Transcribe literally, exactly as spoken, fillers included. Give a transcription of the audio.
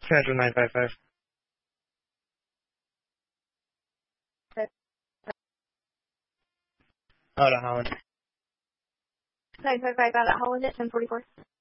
Central nine five five. Out of Holland. nine five five out at Holland at ten forty-four.